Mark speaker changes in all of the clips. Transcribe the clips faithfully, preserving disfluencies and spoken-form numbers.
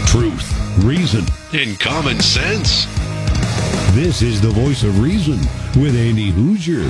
Speaker 1: Truth, reason,
Speaker 2: and common sense.
Speaker 1: This is the voice of reason with Andy Hoosier.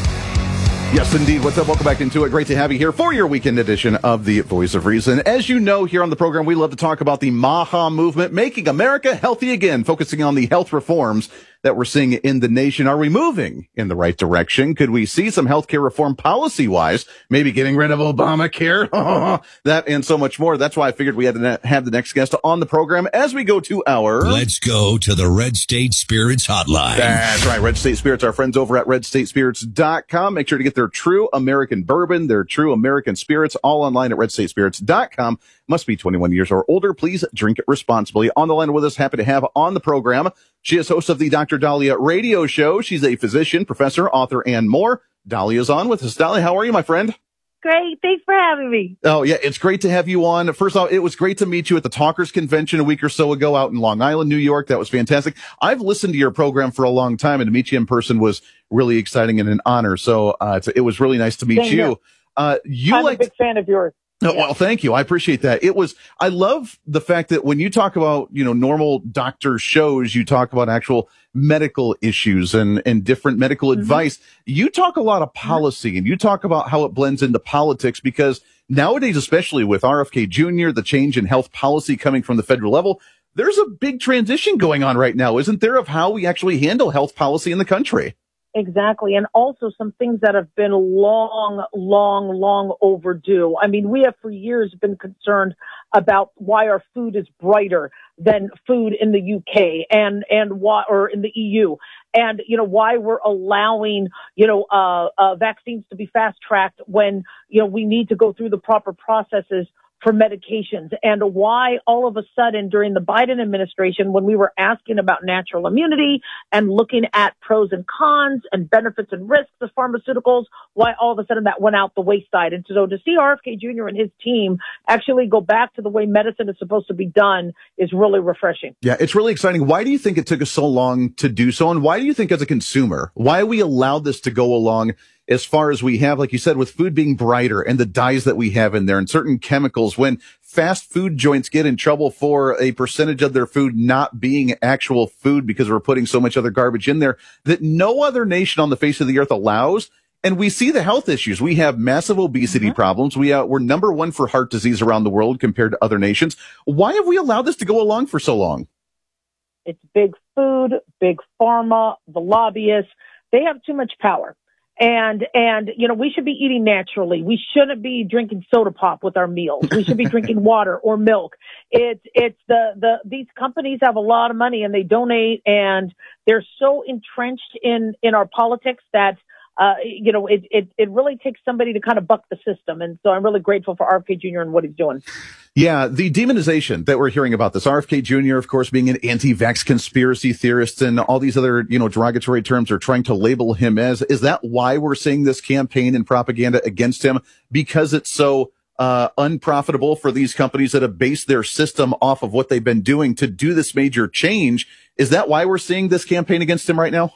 Speaker 3: Yes, indeed. What's up? Welcome back into it. Great to have you here for your weekend edition of the Voice of Reason. As you know, here on the program, we love to talk about the MAHA movement, making America healthy again, focusing on the health reforms that we're seeing in the nation. Are we moving in the right direction? Could we see some healthcare reform policy-wise? Maybe getting rid of Obamacare? That and so much more. That's why I figured we had to have the next guest on the program as we go to our...
Speaker 1: Let's go to the Red State Spirits Hotline.
Speaker 3: That's right. Red State Spirits, our friends over at red state spirits dot com. Make sure to get their true American bourbon, their true American spirits, all online at red state spirits dot com. Must be twenty-one years or older. Please drink it responsibly. On the line with us, happy to have on the program. She is host of the Doctor Dahlia radio show. She's a physician, professor, author, and more. Dahlia's on with us. Dahlia, how are you, my friend?
Speaker 4: Great. Thanks for having me.
Speaker 3: Oh, yeah. It's great to have you on. First off, it was great to meet you at the Talkers Convention a week or so ago out in Long Island, New York. That was fantastic. I've listened to your program for a long time, and to meet you in person was really exciting and an honor. So uh, it's, it was really nice to meet
Speaker 4: Same
Speaker 3: you.
Speaker 4: here.
Speaker 3: Uh, you
Speaker 4: I'm
Speaker 3: like
Speaker 4: a big fan of yours.
Speaker 3: Oh, well, thank you. I appreciate that. It was, I love the fact that when you talk about, you know, normal doctor shows, you talk about actual medical issues and, and different medical mm-hmm. advice. You talk a lot of policy and you talk about how it blends into politics, because nowadays, especially with R F K Junior, the change in health policy coming from the federal level, there's a big transition going on right now, isn't there, of how we actually handle health policy in the country?
Speaker 4: Exactly. And also some things that have been long, long, long overdue. I mean, we have for years been concerned about why our food is brighter than food in the U K and, and why, or in the E U. And, you know, why we're allowing, you know, uh, uh, vaccines to be fast tracked when, you know, we need to go through the proper processes for medications, and why all of a sudden during the Biden administration, when we were asking about natural immunity and looking at pros and cons and benefits and risks of pharmaceuticals, why all of a sudden that went out the wayside. And so to see R F K Junior and his team actually go back to the way medicine is supposed to be done is really refreshing.
Speaker 3: Yeah, it's really exciting. Why do you think it took us so long to do so? And why do you think as a consumer, why we allowed this to go along as far as we have, like you said, with food being brighter and the dyes that we have in there and certain chemicals, when fast food joints get in trouble for a percentage of their food not being actual food because we're putting so much other garbage in there that no other nation on the face of the earth allows. And we see the health issues. We have massive obesity mm-hmm. problems. We, uh, we're number one for heart disease around the world compared to other nations. Why have we allowed this to go along for so long?
Speaker 4: It's big food, big pharma, the lobbyists. They have too much power. And, and, you know, we should be eating naturally. We shouldn't be drinking soda pop with our meals. We should be drinking water or milk. It's, it's the, the, these companies have a lot of money and they donate, and they're so entrenched in, in our politics that, uh, you know, it, it, it really takes somebody to kind of buck the system. And so I'm really grateful for R F K Junior and what he's doing.
Speaker 3: Yeah, the demonization that we're hearing about this, R F K Junior, of course, being an anti-vax conspiracy theorist, and all these other, you know, derogatory terms are trying to label him as. Is that why we're seeing this campaign and propaganda against him? Because it's so uh unprofitable for these companies that have based their system off of what they've been doing to do this major change? Is that why we're seeing this campaign against him right now?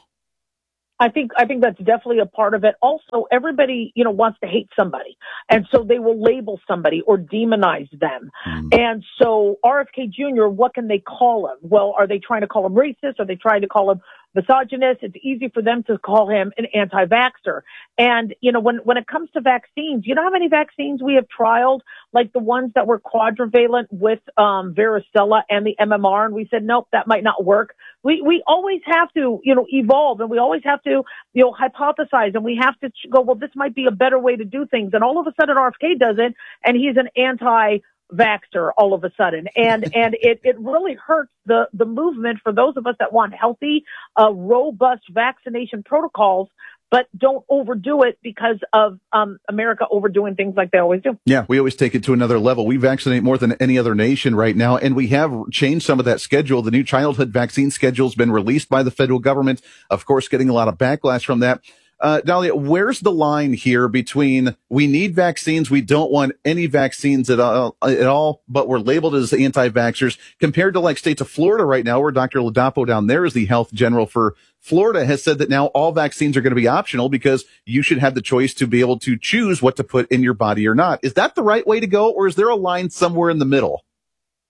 Speaker 4: I think, I think that's definitely a part of it. Also, everybody, you know, wants to hate somebody. And so they will label somebody or demonize them. Mm. And so R F K Junior, what can they call him? Well, are they trying to call him racist? Are they trying to call him misogynist? It's easy for them to call him an anti-vaxxer. And, you know, when, when it comes to vaccines, you know how many vaccines we have trialed, like the ones that were quadrivalent with, um, varicella and the M M R. And we said, nope, that might not work. We, we always have to, you know, evolve, and we always have to, you know, hypothesize, and we have to go, well, this might be a better way to do things. And all of a sudden R F K does it, and he's an anti vaxxer all of a sudden. And, and it, it really hurts the, the movement for those of us that want healthy, uh, robust vaccination protocols, but don't overdo it because of um America overdoing things like they always do.
Speaker 3: Yeah, we always take it to another level. We vaccinate more than any other nation right now, and we have changed some of that schedule. The new childhood vaccine schedule has been released by the federal government, of course, getting a lot of backlash from that. Uh, Dahlia, where's the line here between we need vaccines, we don't want any vaccines at all, at all, but we're labeled as anti-vaxxers, compared to like states of Florida right now, where Doctor Ladapo down there is the health general for Florida, has said that now all vaccines are going to be optional because you should have the choice to be able to choose what to put in your body or not. Is that the right way to go, or is there a line somewhere in the middle?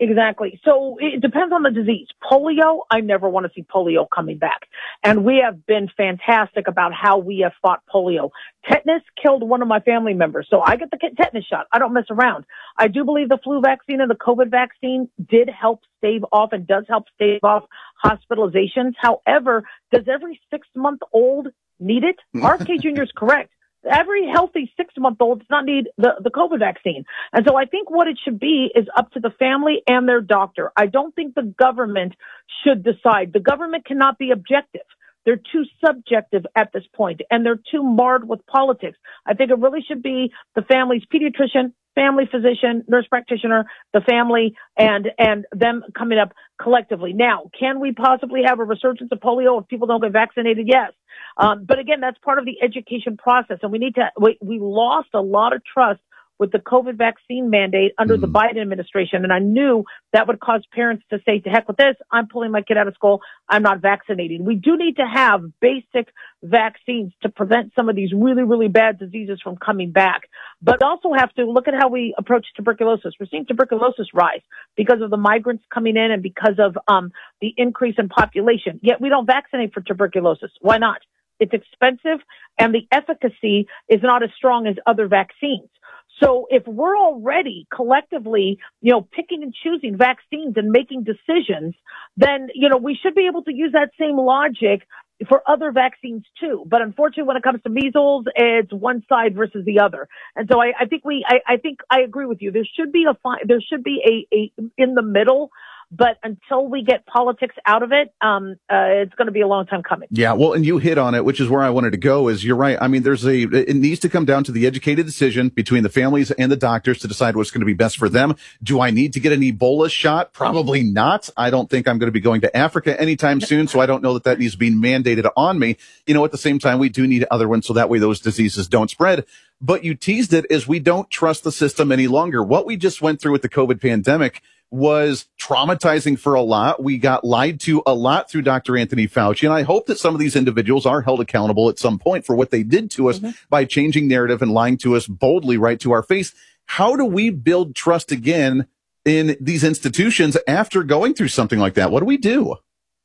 Speaker 4: Exactly. So it depends on the disease. Polio, I never want to see polio coming back. And we have been fantastic about how we have fought polio. Tetanus killed one of my family members. So I get the tetanus shot. I don't mess around. I do believe the flu vaccine and the COVID vaccine did help stave off and does help stave off hospitalizations. However, does every six-month-old need it? R F K Junior is correct. Every healthy six-month-old does not need the, the COVID vaccine. And so I think what it should be is up to the family and their doctor. I don't think the government should decide. The government cannot be objective. They're too subjective at this point, and they're too marred with politics. I think it really should be the family's pediatrician, family physician, nurse practitioner, the family, and and them coming up collectively. Now, can we possibly have a resurgence of polio if people don't get vaccinated? Yes. Um, but again, that's part of the education process, and we need to, we, we lost a lot of trust with the COVID vaccine mandate under mm. the Biden administration. And I knew that would cause parents to say, to heck with this, I'm pulling my kid out of school, I'm not vaccinating. We do need to have basic vaccines to prevent some of these really, really bad diseases from coming back. But we also have to look at how we approach tuberculosis. We're seeing tuberculosis rise because of the migrants coming in and because of um, the increase in population. Yet we don't vaccinate for tuberculosis. Why not? It's expensive, and the efficacy is not as strong as other vaccines. So if we're already collectively, you know, picking and choosing vaccines and making decisions, then, you know, we should be able to use that same logic for other vaccines too. But unfortunately, when it comes to measles, it's one side versus the other. And so I, I think we, I, I think I agree with you. There should be a, there should be a, a in the middle. But until we get politics out of it, um, uh, it's going to be a long time coming.
Speaker 3: Yeah, well, and you hit on it, which is where I wanted to go, is you're right. I mean, there's a, it needs to come down to the educated decision between the families and the doctors to decide what's going to be best for them. Do I need to get an Ebola shot? Probably not. I don't think I'm going to be going to Africa anytime soon, so I don't know that that needs to be mandated on me. You know, at the same time, we do need other ones so that way those diseases don't spread. But you teased it as we don't trust the system any longer. What we just went through with the COVID pandemic was traumatizing for a lot. We got lied to a lot through Doctor Anthony Fauci. And I hope that some of these individuals are held accountable at some point for what they did to us mm-hmm. by changing narrative and lying to us boldly right to our face. How do we build trust again in these institutions after going through something like that? What do we do?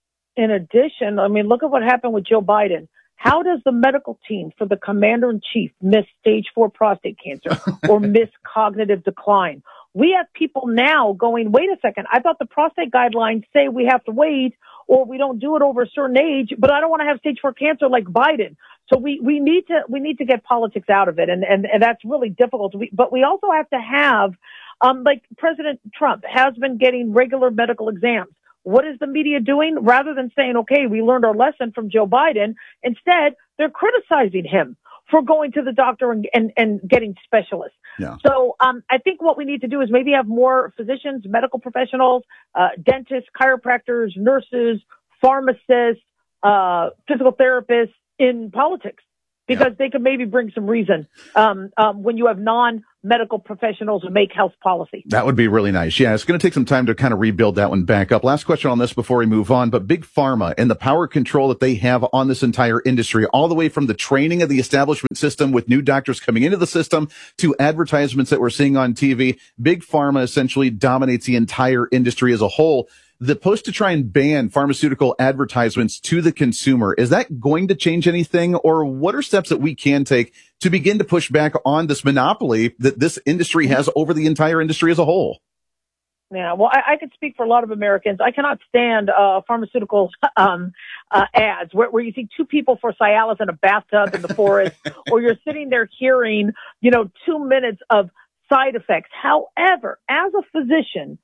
Speaker 4: In addition, I mean, look at what happened with Joe Biden. How does the medical team for the commander-in-chief miss stage four prostate cancer or miss cognitive decline? We have people now going, wait a second, I thought the prostate guidelines say we have to wait or we don't do it over a certain age, but I don't want to have stage four cancer like Biden. So we, we need to, we need to get politics out of it. And, and, and that's really difficult. We, but we also have to have, um, like President Trump has been getting regular medical exams. What is the media doing? Rather than saying, okay, we learned our lesson from Joe Biden, instead, they're criticizing him for going to the doctor and, and, and getting specialists. Yeah. So um, I think what we need to do is maybe have more physicians, medical professionals, uh, dentists, chiropractors, nurses, pharmacists, uh, physical therapists in politics, because yeah. they could maybe bring some reason um, um, when you have non-medical professionals who make health policy.
Speaker 3: That would be really nice. Yeah, it's going to take some time to kind of rebuild that one back up. Last question on this before we move on, but Big Pharma and the power control that they have on this entire industry, all the way from the training of the establishment system with new doctors coming into the system to advertisements that we're seeing on T V, Big Pharma essentially dominates the entire industry as a whole. The push to try and ban pharmaceutical advertisements to the consumer, is that going to change anything, or what are steps that we can take to begin to push back on this monopoly that this industry has over the entire industry as a whole?
Speaker 4: Yeah, well, I, I can speak for a lot of Americans. I cannot stand uh, pharmaceutical um, uh, ads where, where you see two people for Cialis in a bathtub in the forest, or you're sitting there hearing, you know, two minutes of side effects. However, as a physician,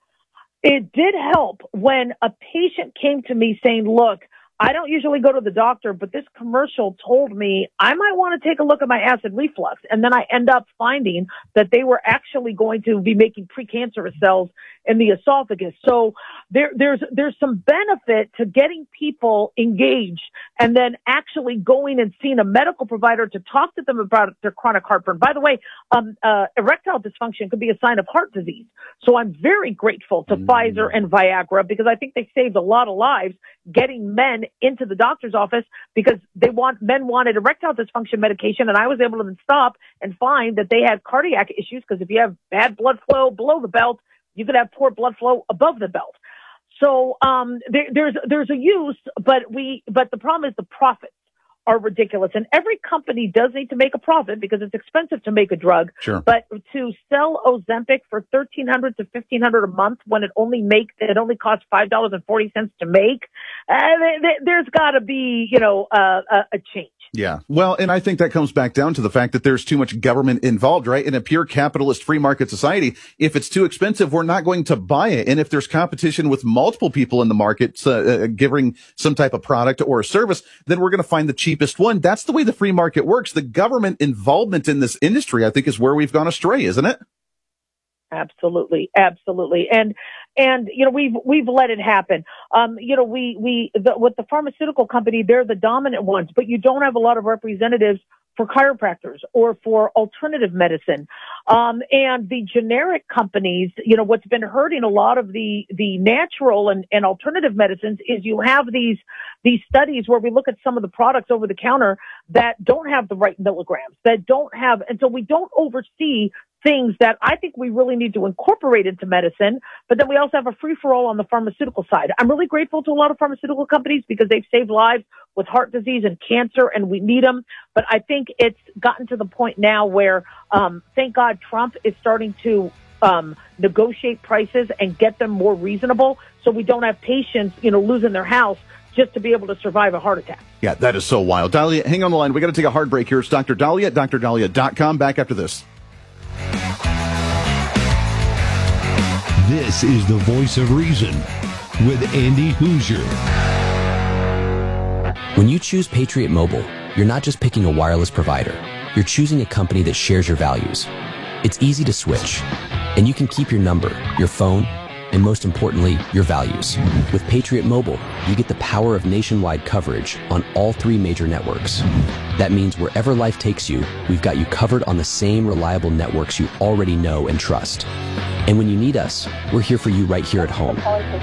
Speaker 4: it did help when a patient came to me saying, look, I don't usually go to the doctor, but this commercial told me I might want to take a look at my acid reflux. And then I end up finding that they were actually going to be making precancerous cells in the esophagus. So there, there's, there's some benefit to getting people engaged and then actually going and seeing a medical provider to talk to them about their chronic heartburn. By the way, um, uh, erectile dysfunction could be a sign of heart disease. So I'm very grateful to mm. Pfizer and Viagra, because I think they saved a lot of lives getting men into the doctor's office, because they want, men wanted erectile dysfunction medication, and I was able to stop and find that they had cardiac issues, because if you have bad blood flow below the belt, You could have poor blood flow above the belt. So um, there, there's there's a use, but we but the problem is the profits are ridiculous. And every company does need to make a profit because it's expensive to make a drug.
Speaker 3: Sure.
Speaker 4: But to sell Ozempic for thirteen hundred to fifteen hundred a month when it only make it only costs five dollars and forty cents to make, uh, there's got to be, you know, uh, a, a change.
Speaker 3: Yeah. Well, and I think that comes back down to the fact that there's too much government involved, right? In a pure capitalist free market society, if it's too expensive, we're not going to buy it. And if there's competition with multiple people in the market, uh, giving some type of product or a service, then we're going to find the cheapest one. That's the way the free market works. The government involvement in this industry, I think, is where we've gone astray, isn't it?
Speaker 4: Absolutely. Absolutely. And, and, you know, we've, we've let it happen. Um, you know, we, we, the, with the pharmaceutical company, they're the dominant ones, but you don't have a lot of representatives for chiropractors or for alternative medicine. Um, and the generic companies, you know, what's been hurting a lot of the, the natural and, and alternative medicines is you have these, these studies where we look at some of the products over the counter that don't have the right milligrams, that don't have, and so we don't oversee things that I think we really need to incorporate into medicine, but then we also have a free-for-all on the pharmaceutical side. I'm really grateful to a lot of pharmaceutical companies because they've saved lives with heart disease and cancer, and we need them. But I think it's gotten to the point now where, um, thank God, Trump is starting to um, negotiate prices and get them more reasonable so we don't have patients, you know, losing their house just to be able to survive a heart attack. Yeah, that is so wild. Dahlia, hang on the line. We got to take a hard break here. It's Doctor Dahlia at D R Dahlia dot com. Back after this.
Speaker 1: This is the Voice of Reason with Andy Hoosier.
Speaker 5: When you choose Patriot Mobile, you're not just picking a wireless provider. You're choosing a company that shares your values. It's easy to switch, and you can keep your number, your phone, and most importantly, your values. With Patriot Mobile, you get the power of nationwide coverage on all three major networks. That means wherever life takes you, we've got you covered on the same reliable networks you already know and trust. And when you need us, we're here for you right here at home.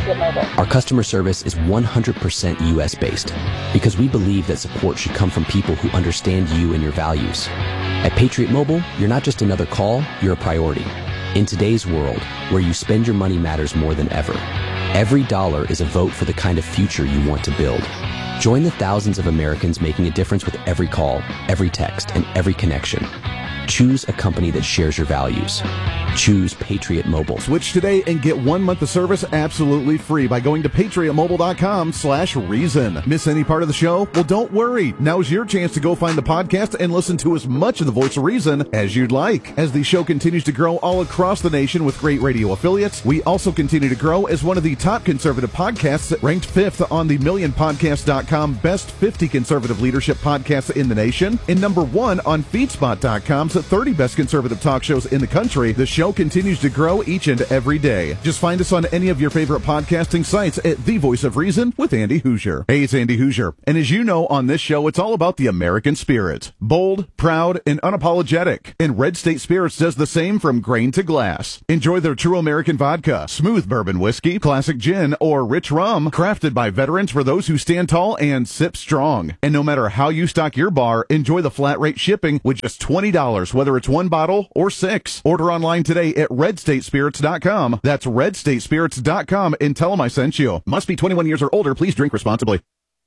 Speaker 5: Our customer service is one hundred percent U S based because we believe that support should come from people who understand you and your values. At Patriot Mobile, you're not just another call, you're a priority. In today's world, where you spend your money matters more than ever, every dollar is a vote for the kind of future you want to build. Join the thousands of Americans making a difference with every call, every text, and every connection. Choose a company that shares your values. Choose Patriot Mobile.
Speaker 3: Switch today and get one month of service absolutely free by going to patriot mobile dot com slash reason. Miss any part of the show? Well, don't worry. Now's your chance to go find the podcast and listen to as much of the Voice of Reason as you'd like. As the show continues to grow all across the nation with great radio affiliates, we also continue to grow as one of the top conservative podcasts, ranked fifth on the million podcast dot com Best fifty Conservative Leadership Podcasts in the nation, and number one on feedspot dot com's thirty Best Conservative Talk Shows in the country. The show continues to grow each and every day. Just find us on any of your favorite podcasting sites at The Voice of Reason with Andy Hoosier. Hey, it's Andy Hoosier. And as you know, on this show, it's all about the American spirit. Bold, proud, and unapologetic. And Red State Spirits does the same from grain to glass. Enjoy their true American vodka, smooth bourbon whiskey, classic gin, or rich rum, crafted by veterans for those who stand tall and sip strong. And no matter how you stock your bar, enjoy the flat rate shipping with just twenty dollars, whether it's one bottle or six. Order online today at red state spirits dot com. That's red state spirits dot com and tell them I sent you. Must be twenty-one years or older. Please drink responsibly.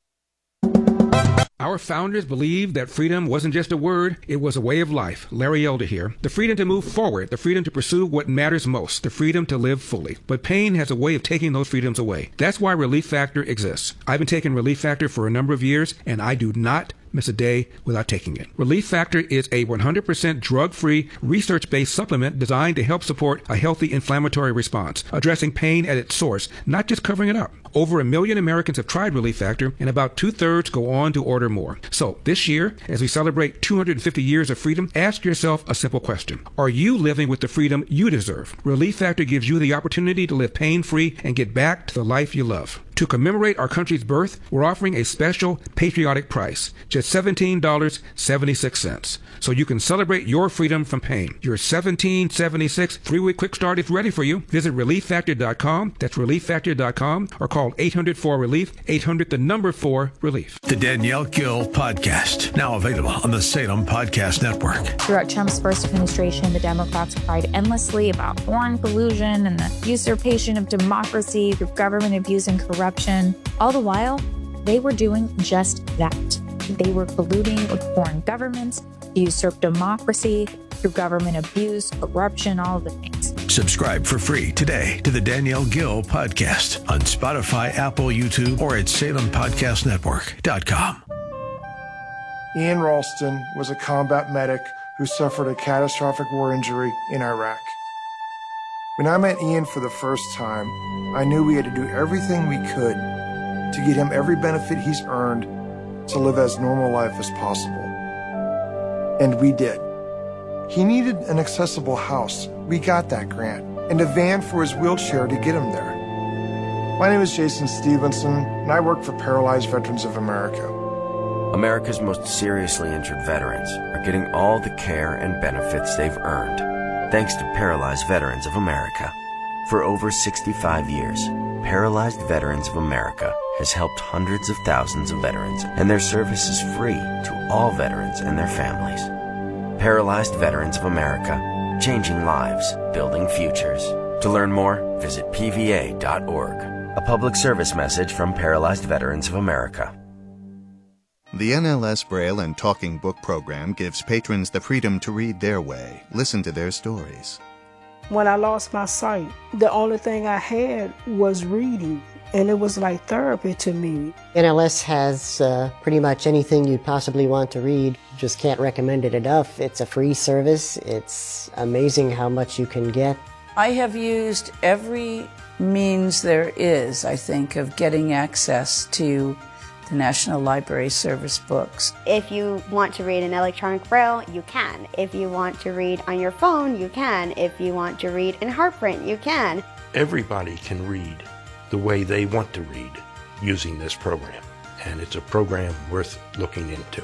Speaker 6: Our founders believed that freedom wasn't just a word, it was a way of life. Larry Elder here. The freedom to move forward, the freedom to pursue what matters most, the freedom to live fully. But pain has a way of taking those freedoms away. That's why Relief Factor exists. I've been taking Relief Factor for a number of years, and I do not miss a day without taking it. Relief Factor is a one hundred percent drug-free, research-based supplement designed to help support a healthy inflammatory response, addressing pain at its source, not just covering it up. Over a million Americans have tried Relief Factor, and about two-thirds go on to order more. So this year, as we celebrate two hundred fifty years of freedom, ask yourself a simple question. Are you living with the freedom you deserve? Relief Factor gives you the opportunity to live pain-free and get back to the life you love. To commemorate our country's birth, we're offering a special patriotic price, just seventeen dollars and seventy-six cents. So you can celebrate your freedom from pain. Your seventeen seventy-six three-week quick start is ready for you. Visit relief factor dot com, that's relief factor dot com, or call Call eight hundred four relief, eight hundred the number four relief.
Speaker 7: The Danielle Gill Podcast, now available on the Salem Podcast Network.
Speaker 8: Throughout Trump's first administration, the Democrats cried endlessly about foreign collusion and the usurpation of democracy through government abuse and corruption. All the while, they were doing just that. They were colluding with foreign governments to usurp democracy through government abuse, corruption, all of the things.
Speaker 7: Subscribe for free today to the Danielle Gill Podcast on Spotify, Apple, YouTube, or at salem podcast network dot com.
Speaker 9: Ian Ralston was a combat medic who suffered a catastrophic war injury in Iraq. When I met Ian for the first time, I knew we had to do everything we could to get him every benefit he's earned to live as normal life as possible. And we did. He needed an accessible house. We got that grant. And a van for his wheelchair to get him there. My name is Jason Stevenson, and I work for Paralyzed Veterans of America.
Speaker 10: America's most seriously injured veterans are getting all the care and benefits they've earned, thanks to Paralyzed Veterans of America. For over sixty-five years, Paralyzed Veterans of America has helped hundreds of thousands of veterans, and their service is free to all veterans and their families. Paralyzed Veterans of America, changing lives, building futures. To learn more, visit P V A dot org. A public service message from Paralyzed Veterans of America.
Speaker 11: The N L S Braille and Talking Book program gives patrons the freedom to read their way, listen to their stories.
Speaker 12: When I lost my sight, the only thing I had was reading. And it was like therapy to me.
Speaker 13: N L S has uh, pretty much anything you'd possibly want to read. Just can't recommend it enough. It's a free service. It's amazing how much you can get.
Speaker 14: I have used every means there is, I think, of getting access to the National Library Service books.
Speaker 15: If you want to read in electronic braille, you can. If you want to read on your phone, you can. If you want to read in heart print, you can.
Speaker 16: Everybody can read the way they want to read using this program, and it's a program worth looking into.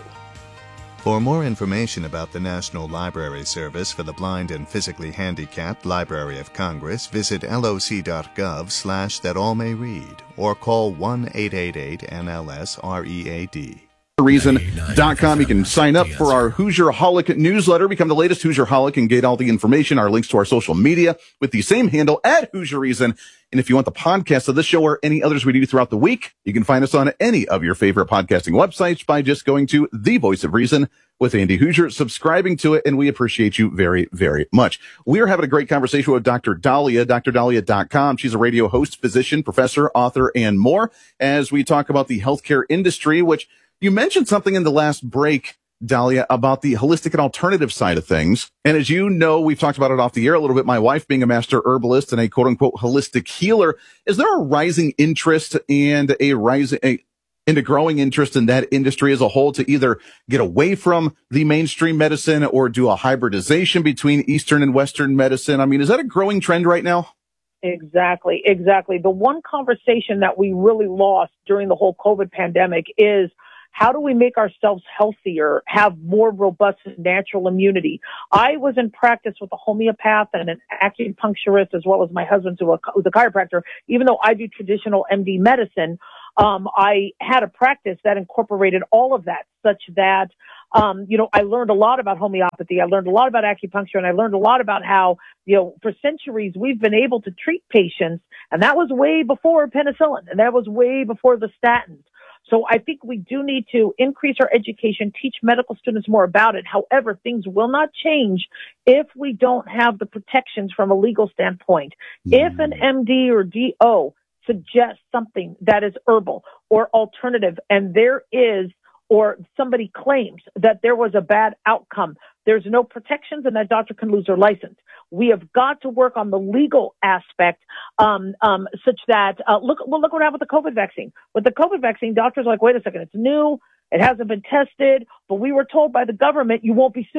Speaker 11: For more information about the National Library Service for the Blind and Physically Handicapped Library of Congress, visit loc.gov slash that all may read or call one eight eight eight N L S R E A D.
Speaker 3: Reason dot com. You can sign up for our Hoosierholic newsletter, become the latest Hoosierholic, and get all the information, our links to our social media with the same handle at Hoosier Reason. And if you want the podcast of this show or any others we do throughout the week, you can find us on any of your favorite podcasting websites by just going to The Voice of Reason with Andy Hoosier, subscribing to it, and we appreciate you very, very much. We are having a great conversation with Doctor Dahlia, D R dahlia dot com. She's a radio host, physician, professor, author, and more, as we talk about the healthcare industry, which you mentioned something in the last break, Dahlia, about the holistic and alternative side of things. And as you know, we've talked about it off the air a little bit. My wife being a master herbalist and a quote unquote holistic healer, is there a rising interest and a rising, a, and a growing interest in that industry as a whole to either get away from the mainstream medicine or do a hybridization between Eastern and Western medicine? I mean, is that a growing trend right now?
Speaker 4: Exactly, exactly. The one conversation that we really lost during the whole COVID pandemic is, how do we make ourselves healthier, have more robust natural immunity? I was in practice with a homeopath and an acupuncturist, as well as my husband who was a chiropractor. Even though I do traditional M D medicine, um, I had a practice that incorporated all of that, such that, um, you know, I learned a lot about homeopathy. I learned a lot about acupuncture, and I learned a lot about how, you know, for centuries we've been able to treat patients, and that was way before penicillin, and that was way before the statins. So I think we do need to increase our education, teach medical students more about it. However, things will not change if we don't have the protections from a legal standpoint. Mm. If an M D or D O suggests something that is herbal or alternative, and there is, or somebody claims that there was a bad outcome, there's no protections, and that doctor can lose their license. We have got to work on the legal aspect, um, um, such that, uh, look, well, look what happened with the COVID vaccine. With the COVID vaccine, doctors are like, wait a second, it's new, it hasn't been tested, but we were told by the government you won't be sued.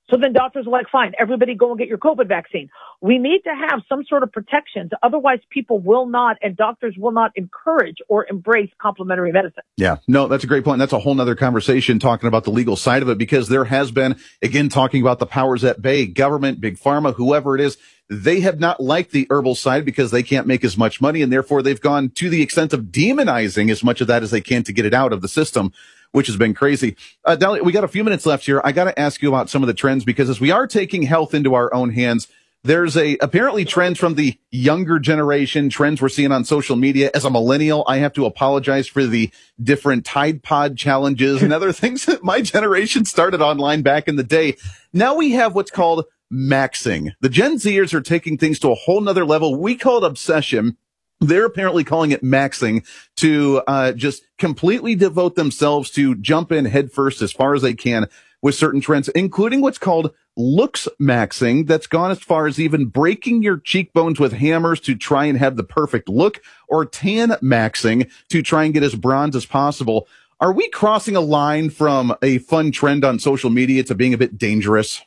Speaker 4: So then doctors are like, fine, everybody go and get your COVID vaccine. We need to have some sort of protections. Otherwise, people will not, and doctors will not encourage or embrace complementary medicine.
Speaker 3: Yeah, no, that's a great point. And that's a whole nother conversation talking about the legal side of it, because there has been, again, talking about the powers at bay, government, big pharma, whoever it is. They have not liked the herbal side because they can't make as much money, and therefore they've gone to the extent of demonizing as much of that as they can to get it out of the system, which has been crazy. Uh, Dahlia, we got a few minutes left here. I got to ask you about some of the trends, because as we are taking health into our own hands, there's a apparently trends from the younger generation, trends we're seeing on social media. As a millennial, I have to apologize for the different Tide Pod challenges and other things that my generation started online back in the day. Now we have what's called maxing. The Gen Zers are taking things to a whole nother level. We call it obsession. They're apparently calling it maxing, to uh just completely devote themselves to jump in headfirst as far as they can with certain trends, including what's called looks maxing. That's gone as far as even breaking your cheekbones with hammers to try and have the perfect look, or tan maxing to try and get as bronze as possible. Are we crossing a line from a fun trend on social media to being a bit dangerous?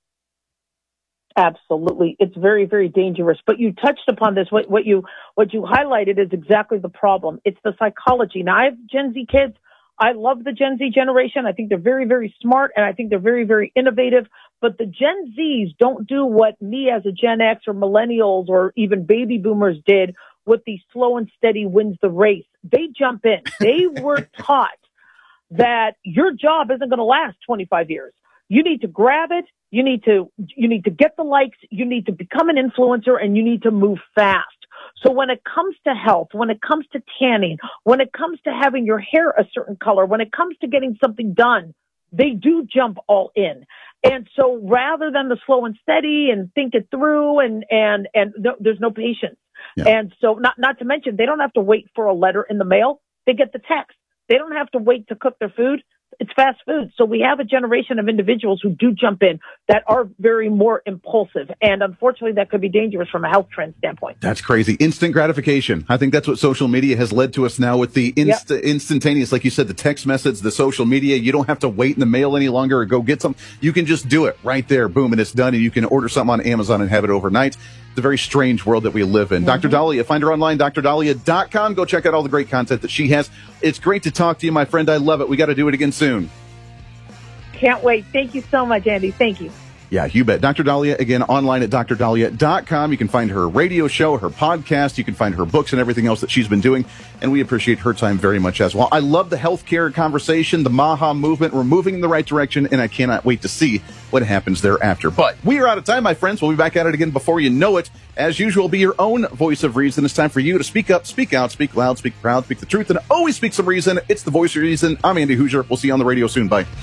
Speaker 4: Absolutely. It's very, very dangerous. But you touched upon this. What, what you, what you highlighted is exactly the problem. It's the psychology. Now, I have Gen Z kids. I love the Gen Z generation. I think they're very, very smart, and I think they're very, very innovative. But the Gen Zs don't do what me as a Gen X or millennials or even baby boomers did with the slow and steady wins the race. They jump in. They were taught that your job isn't going to last twenty-five years. You need to grab it. You need to, you need to get the likes. You need to become an influencer, and you need to move fast. So when it comes to health, when it comes to tanning, when it comes to having your hair a certain color, when it comes to getting something done, they do jump all in. And so rather than the slow and steady and think it through, and, and, and no, there's no patience. Yeah. And so not, not to mention, they don't have to wait for a letter in the mail. They get the text. They don't have to wait to cook their food. It's fast food. So we have a generation of individuals who do jump in that are very more impulsive. And unfortunately, that could be dangerous from a health trend standpoint.
Speaker 3: That's crazy. Instant gratification. I think that's what social media has led to us now, with the inst- yep. instantaneous, like you said, the text message, the social media. You don't have to wait in the mail any longer or go get something. You can just do it right there. Boom. And it's done. And you can order something on Amazon and have it overnight. It's a very strange world that we live in. Mm-hmm. Doctor Dahlia, find her online, D R Dahlia dot com. Go check out all the great content that she has. It's great to talk to you, my friend. I love it. We got to do it again soon.
Speaker 4: Can't wait. Thank you so much, Andy. Thank you.
Speaker 3: Yeah, you bet. Doctor Dahlia, again, online at D R Dahlia dot com. You can find her radio show, her podcast. You can find her books and everything else that she's been doing. And we appreciate her time very much as well. I love the healthcare conversation, the MAHA movement. We're moving in the right direction, and I cannot wait to see what happens thereafter. But we are out of time, my friends. We'll be back at it again before you know it. As usual, be your own voice of reason. It's time for you to speak up, speak out, speak loud, speak proud, speak the truth, and always speak some reason. It's the voice of reason. I'm Andy Hoosier. We'll see you on the radio soon. Bye.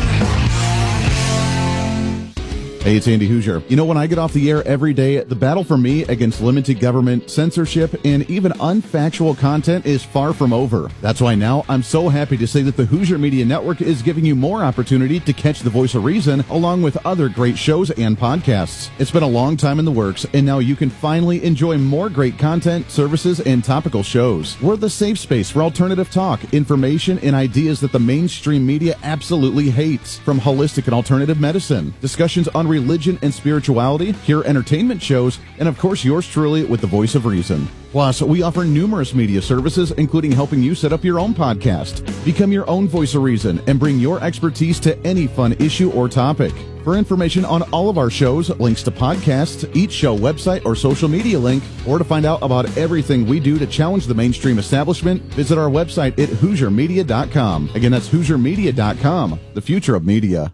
Speaker 3: Hey, it's Andy Hoosier. You know, when I get off the air every day, the battle for me against limited government, censorship, and even unfactual content is far from over. That's why now I'm so happy to say that the Hoosier Media Network is giving you more opportunity to catch the voice of reason, along with other great shows and podcasts. It's been a long time in the works, and now you can finally enjoy more great content, services, and topical shows. We're the safe space for alternative talk, information, and ideas that the mainstream media absolutely hates. From holistic and alternative medicine, discussions on religion and spirituality, hear entertainment shows, and of course yours truly with the voice of reason. Plus, we offer numerous media services, including helping you set up your own podcast. Become your own voice of reason and bring your expertise to any fun issue or topic. For information on all of our shows, links to podcasts, each show website or social media link, or to find out about everything we do to challenge the mainstream establishment, visit our website at Hoosier Media dot com. Again, that's Hoosier Media dot com, the future of media.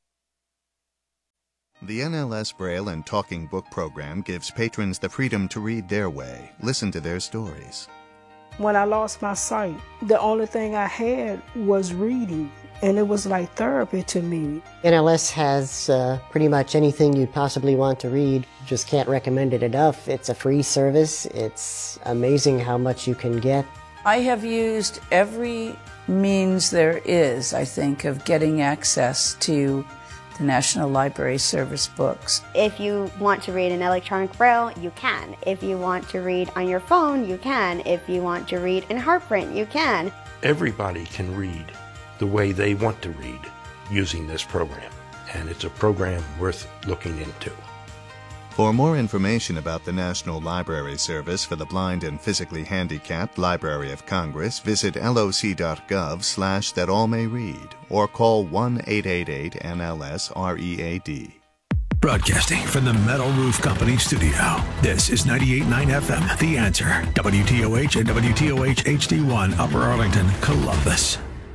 Speaker 11: The N L S Braille and Talking Book program gives patrons the freedom to read their way, listen to their stories.
Speaker 12: When I lost my sight, the only thing I had was reading, and it was like therapy to me.
Speaker 13: N L S has uh, pretty much anything you'd possibly want to read. Just can't recommend it enough. It's a free service. It's amazing how much you can get.
Speaker 14: I have used every means there is, I think, of getting access to the National Library Service books.
Speaker 15: If you want to read in electronic braille, you can. If you want to read on your phone, you can. If you want to read in heart print, you can.
Speaker 16: Everybody can read the way they want to read using this program. and it's a program worth looking into.
Speaker 11: For more information about the National Library Service for the Blind and Physically Handicapped Library of Congress, visit loc.gov slash that all may read or call one eight eight eight N L S R E A D.
Speaker 7: Broadcasting from the Metal Roof Company studio, this is ninety-eight point nine F M, The Answer, W T O H and W T O H H D one, Upper Arlington, Columbus.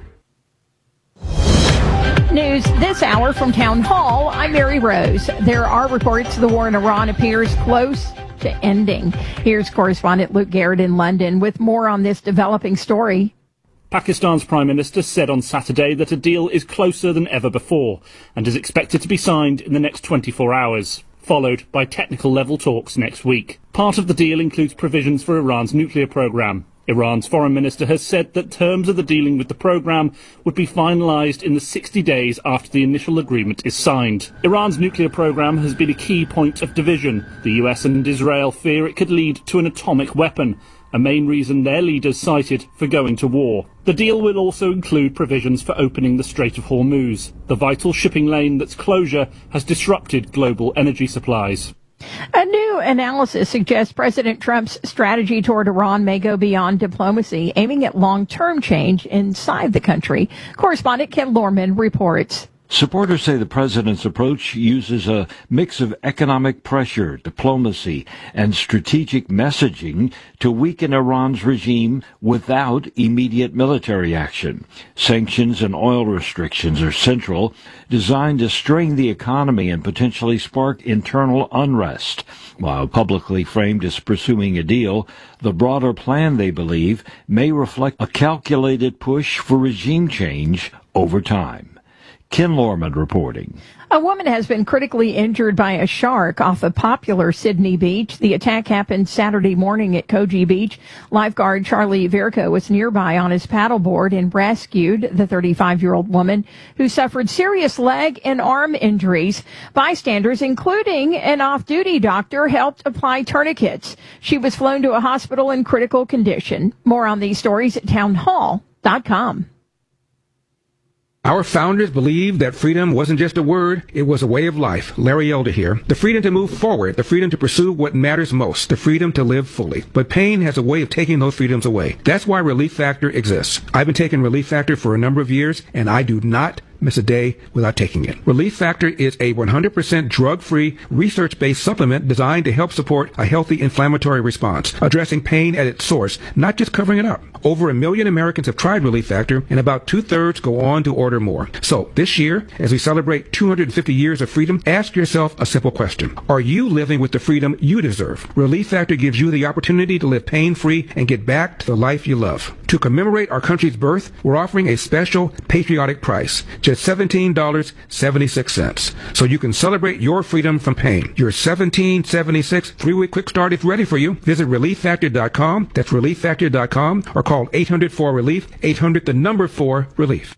Speaker 17: News this hour from Town Hall. I'm Mary Rose. There are reports the war in Iran appears close to ending. Here's correspondent Luke Garrett in London with more on this developing story.
Speaker 18: Pakistan's Prime Minister said on Saturday that a deal is closer than ever before and is expected to be signed in the next twenty-four hours, followed by technical level talks next week. Part of the deal includes provisions for Iran's nuclear program. Iran's foreign minister has said that terms of the dealing with the program would be finalized in the sixty days after the initial agreement is signed. Iran's nuclear program has been a key point of division. The U S and Israel fear it could lead to an atomic weapon, a main reason their leaders cited for going to war. The deal will also include provisions for opening the Strait of Hormuz, the vital shipping lane that's closure has disrupted global energy supplies.
Speaker 17: A new analysis suggests President Trump's strategy toward Iran may go beyond diplomacy, aiming at long-term change inside the country. Correspondent Ken Lorman reports.
Speaker 19: Supporters say the president's approach uses a mix of economic pressure, diplomacy, and strategic messaging to weaken Iran's regime without immediate military action. Sanctions and oil restrictions are central, designed to strain the economy and potentially spark internal unrest. While publicly framed as pursuing a deal, the broader plan, they believe, may reflect a calculated push for regime change over time. Ken Lorman reporting.
Speaker 17: A woman has been critically injured by a shark off a popular Sydney beach. The attack happened Saturday morning at Koji Beach. Lifeguard Charlie Virco was nearby on his paddleboard and rescued the thirty-five-year-old woman who suffered serious leg and arm injuries. Bystanders, including an off-duty doctor, helped apply tourniquets. She was flown to a hospital in critical condition. More on these stories at town hall dot com.
Speaker 6: Our founders believed that freedom wasn't just a word, it was a way of life. Larry Elder here. The freedom to move forward, the freedom to pursue what matters most, the freedom to live fully. But pain has a way of taking those freedoms away. That's why Relief Factor exists. I've been taking Relief Factor for a number of years, and I do not miss a day without taking it. Relief Factor is a one hundred percent drug-free, research-based supplement designed to help support a healthy inflammatory response, addressing pain at its source, not just covering it up. Over a million Americans have tried Relief Factor, and about two-thirds go on to order more. So, this year, as we celebrate two hundred fifty years of freedom, ask yourself a simple question. Are you living with the freedom you deserve? Relief Factor gives you the opportunity to live pain-free and get back to the life you love. To commemorate our country's birth, we're offering a special patriotic price, just seventeen dollars and seventy-six cents. So you can celebrate your freedom from pain. Your seventeen dollars and seventy-six cents three-week quick start is ready for you. Visit relief factor dot com. That's relief factor dot com, or call eight hundred four relief, eight hundred the number four relief.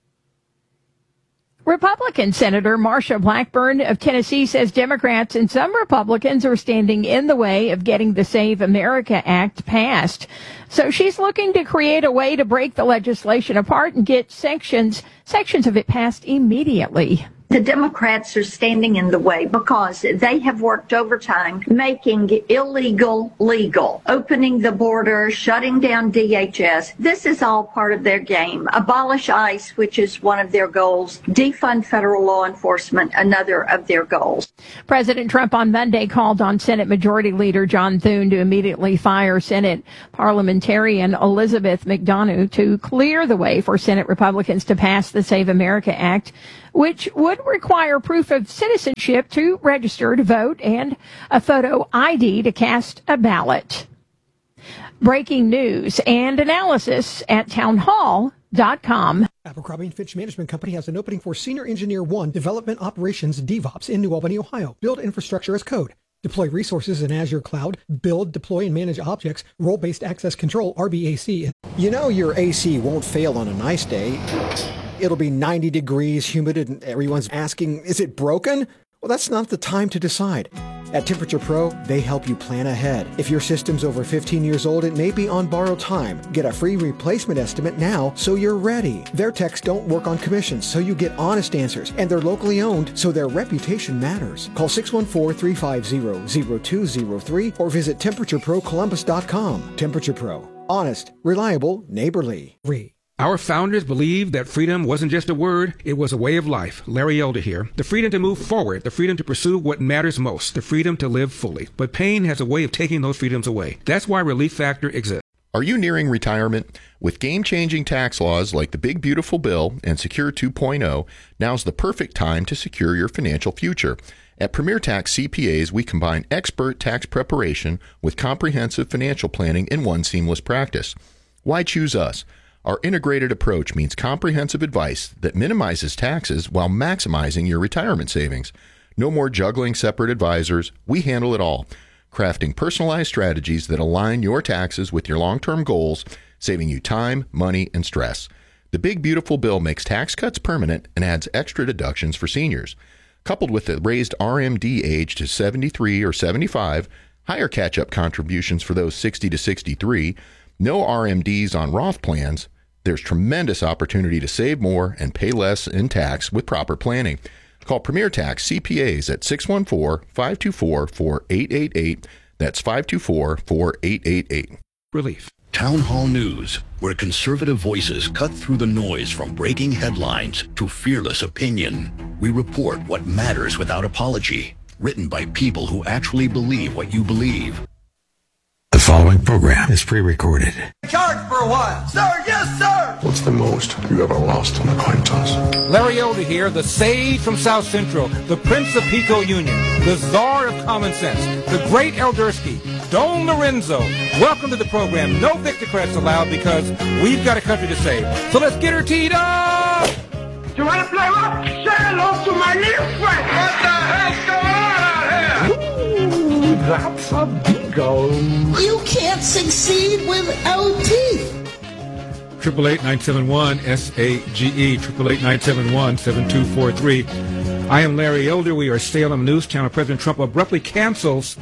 Speaker 17: Republican Senator Marsha Blackburn of Tennessee says Democrats and some Republicans are standing in the way of getting the Save America Act passed. So she's looking to create a way to break the legislation apart and get sections, sections of it passed immediately.
Speaker 20: The Democrats are standing in the way because they have worked overtime making illegal legal, opening the border, shutting down D H S. This is all part of their game. Abolish ICE, which is one of their goals. Defund federal law enforcement, another of their goals.
Speaker 17: President Trump on Monday called on Senate Majority Leader John Thune to immediately fire Senate parliamentarian Elizabeth McDonough to clear the way for Senate Republicans to pass the Save America Act, which would require proof of citizenship to register to vote and a photo I D to cast a ballot. Breaking news and analysis at town hall dot com.
Speaker 21: Abercrombie and Fitch Management Company has an opening for Senior Engineer one Development Operations DevOps in New Albany, Ohio. Build infrastructure as code. Deploy resources in Azure Cloud. Build, deploy, and manage objects. Role-based access control, R B A C.
Speaker 22: You know your A C won't fail on a nice day. It'll be ninety degrees, humid, and everyone's asking, is it broken? Well, that's not the time to decide.
Speaker 21: At Temperature Pro, they help you plan ahead. If your system's over fifteen years old, it may be on borrowed time. Get a free replacement estimate now so you're ready. Their techs don't work on commissions, so you get honest answers. And they're locally owned, so their reputation matters. Call six one four, three five zero, zero two zero three or visit temperature pro columbus dot com. Temperature Pro. Honest, reliable, neighborly. Re.
Speaker 6: Our founders believed that freedom wasn't just a word, it was a way of life. Larry Elder here. The freedom to move forward, the freedom to pursue what matters most, the freedom to live fully. But pain has a way of taking those freedoms away. That's why Relief Factor exists.
Speaker 1: Are you nearing retirement? With game-changing tax laws like the Big Beautiful Bill and Secure two point oh, now's the perfect time to secure your financial future. At Premier Tax C P As, we combine expert tax preparation with comprehensive financial planning in one seamless practice. Why choose us? Our integrated approach means comprehensive advice that minimizes taxes while maximizing your retirement savings. No more juggling separate advisors. We handle it all, crafting personalized strategies that align your taxes with your long-term goals, saving you time, money, and stress. The Big Beautiful Bill makes tax cuts permanent and adds extra deductions for seniors. Coupled with the raised R M D age to seventy-three or seventy-five, higher catch-up contributions for those sixty to sixty-three, no R M Ds on Roth plans, there's tremendous opportunity to save more and pay less in tax with proper planning. Call Premier Tax C P As at six one four, five two four, four eight eight eight. That's five two four, four eight eight eight.
Speaker 6: Relief.
Speaker 2: Town Hall News, where conservative voices cut through the noise from breaking headlines to fearless opinion. We report what matters without apology, written by people who actually believe what you believe.
Speaker 7: The following program is pre-recorded.
Speaker 23: Charge for a while. Sir, yes, sir.
Speaker 24: What's the most you ever lost on a coin toss?
Speaker 6: Larry Elder here, the sage from South Central, the Prince of Pico Union, the czar of common sense, the great Eldersky, Don Lorenzo. Welcome to the program. No Victorcrats allowed because we've got a country to save. So let's get her teed up.
Speaker 23: You want to play rough? Say hello to my little friend. What the hell's going on out here?
Speaker 24: Ooh, that's a bingo.
Speaker 23: You can't succeed without teeth.
Speaker 6: Triple eight nine seven one S A G E. Triple eight nine seven one seven two four three. I am Larry Elder. We are Salem News Channel. President Trump abruptly cancels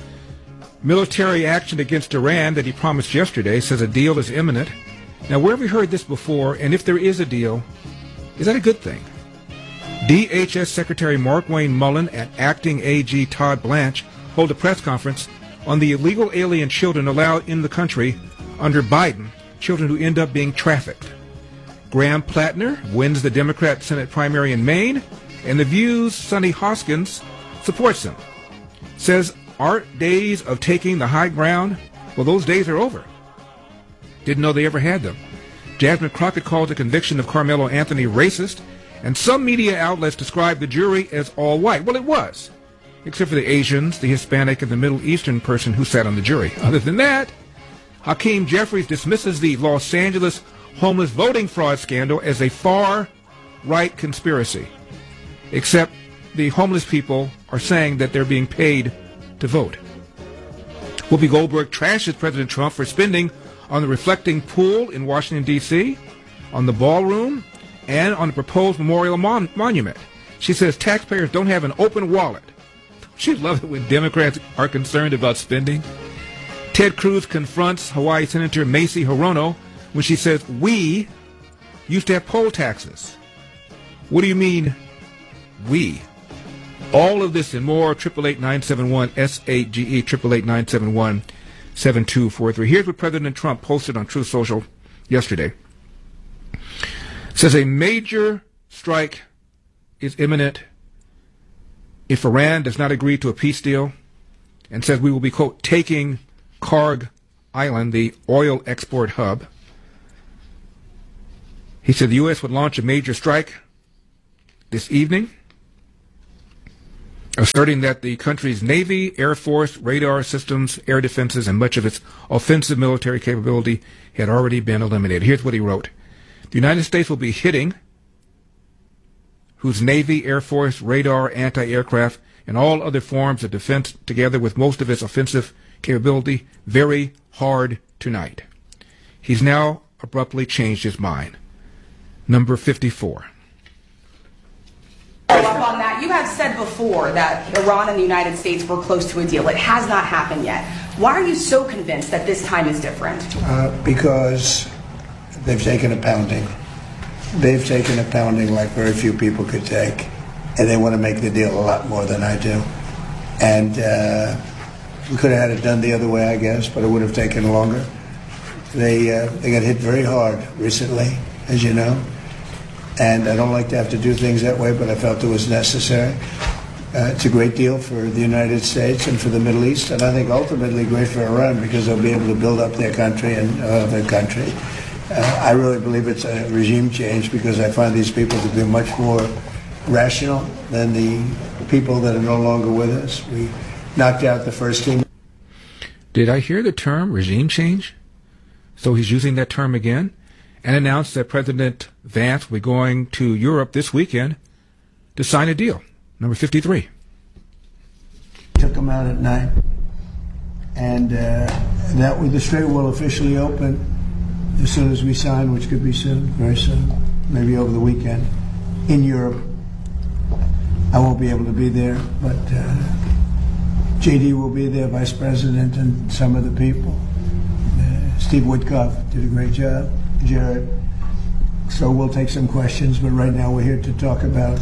Speaker 6: military action against Iran that he promised yesterday. Says a deal is imminent. Now, where have we heard this before? And if there is a deal, is that a good thing? D H S Secretary Mark Wayne Mullen and Acting A G Todd Blanche hold a press conference on the illegal alien children allowed in the country under Biden, children who end up being trafficked. Graham Plattner wins the Democrat Senate primary in Maine, and The View's Sonny Hoskins supports him. Says, our days of taking the high ground, well, those days are over. Didn't know they ever had them. Jasmine Crockett called the conviction of Carmelo Anthony racist, and some media outlets described the jury as all white. Well, it was, except for the Asians, the Hispanic, and the Middle Eastern person who sat on the jury. Other than that, Hakeem Jeffries dismisses the Los Angeles homeless voting fraud scandal as a far-right conspiracy, except the homeless people are saying that they're being paid to vote. Whoopi Goldberg trashes President Trump for spending on the reflecting pool in Washington, D C, on the ballroom, and on the proposed memorial mon- monument. She says taxpayers don't have an open wallet. She'd love it when Democrats are concerned about spending. Ted Cruz confronts Hawaii Senator Macy Hirono when she says, we used to have poll taxes. What do you mean, we? All of this and more, eight eight eight, nine seven one, S A G E, eight eight eight, nine seven one, seven two four three. Here's what President Trump posted on Truth Social yesterday. It says a major strike is imminent if Iran does not agree to a peace deal, and says we will be, quote, taking Karg Island, the oil export hub. He said the U S would launch a major strike this evening, asserting that the country's Navy, Air Force, radar systems, air defenses, and much of its offensive military capability had already been eliminated. Here's what he wrote. The United States will be hitting whose Navy, Air Force, radar, anti-aircraft, and all other forms of defense, together with most of its offensive capability, very hard tonight. He's now abruptly changed his mind. Number fifty-four.
Speaker 25: Up on that
Speaker 5: you have said before that Iran and the United States were close to a deal. It has not happened yet. Why are you so convinced that this time is different?
Speaker 8: Uh, because they've taken a pounding. They've taken a pounding like very few people could take, and they want to make the deal a lot more than I do. And uh, we could have had it done the other way, I guess, but it would have taken longer. They uh, they got hit very hard recently, as you know, and I don't like to have to do things that way, but I felt it was necessary. Uh, it's a great deal for the United States and for the Middle East, and I think ultimately great for Iran because they'll be able to build up their country and uh, their country. Uh, I really believe it's a regime change because I find these people to be much more rational than the people that are no longer with us. We knocked out the first team.
Speaker 6: Did I hear the term regime change? So he's using that term again and announced that President Vance will be going to Europe this weekend to sign a deal. Number fifty-three.
Speaker 8: Took them out at night. And uh, that the strait will officially open as soon as we sign, which could be soon, very soon, maybe over the weekend, in Europe. I won't be able to be there, but uh, J D will be there, Vice President, and some of the people. Uh, Steve Woodcock did a great job, Jared. So we'll take some questions, but right now we're here to talk about.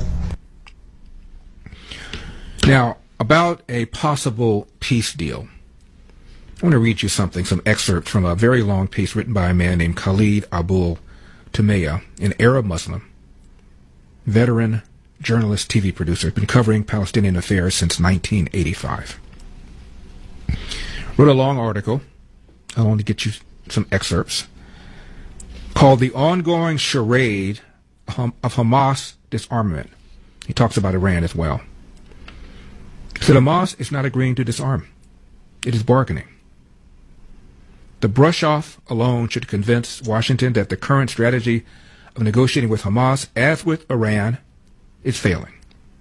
Speaker 6: Now, about a possible peace deal. I want to read you something, some excerpts from a very long piece written by a man named Khalid Abul Tumeya, an Arab Muslim, veteran journalist, T V producer, been covering Palestinian affairs since nineteen eighty-five. Wrote a long article, I'll only get you some excerpts, called The Ongoing Charade of Hamas Disarmament. He talks about Iran as well. He said Hamas is not agreeing to disarm. It is bargaining. The brush-off alone should convince Washington that the current strategy of negotiating with Hamas, as with Iran, is failing.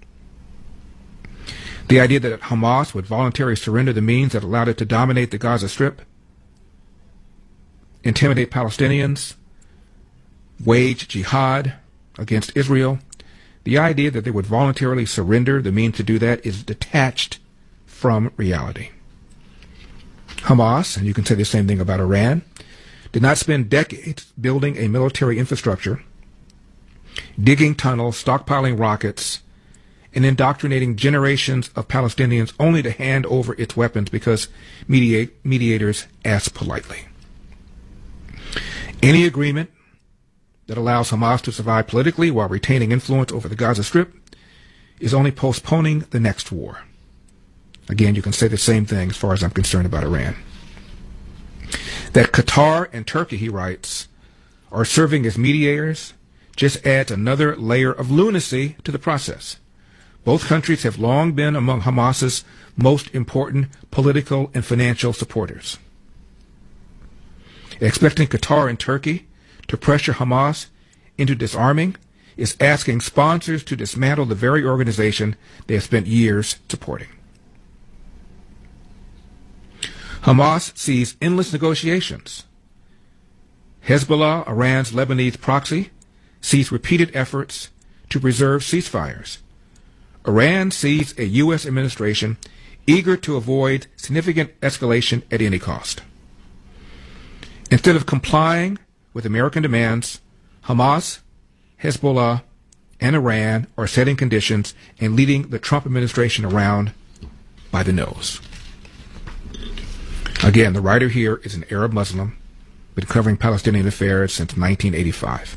Speaker 6: The idea that Hamas would voluntarily surrender the means that allowed it to dominate the Gaza Strip, intimidate Palestinians, wage jihad against Israel, the idea that they would voluntarily surrender the means to do that is detached from reality. Hamas, and you can say the same thing about Iran, did not spend decades building a military infrastructure, digging tunnels, stockpiling rockets, and indoctrinating generations of Palestinians only to hand over its weapons because mediate, mediators asked politely. Any agreement that allows Hamas to survive politically while retaining influence over the Gaza Strip is only postponing the next war. Again, you can say the same thing as far as I'm concerned about Iran. That Qatar and Turkey, he writes, are serving as mediators just adds another layer of lunacy to the process. Both countries have long been among Hamas's most important political and financial supporters. Expecting Qatar and Turkey to pressure Hamas into disarming is asking sponsors to dismantle the very organization they have spent years supporting. Hamas sees endless negotiations. Hezbollah, Iran's Lebanese proxy, sees repeated efforts to preserve ceasefires. Iran sees a U S administration eager to avoid significant escalation at any cost. Instead of complying with American demands, Hamas, Hezbollah, and Iran are setting conditions and leading the Trump administration around by the nose. Again, the writer here is an Arab Muslim, been covering Palestinian affairs since nineteen eighty-five.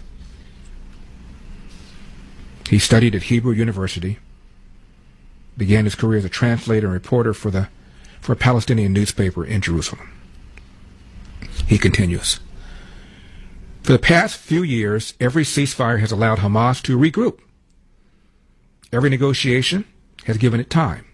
Speaker 6: He studied at Hebrew University, began his career as a translator and reporter for the for a Palestinian newspaper in Jerusalem. He continues, for the past few years, every ceasefire has allowed Hamas to regroup. Every negotiation has given it time.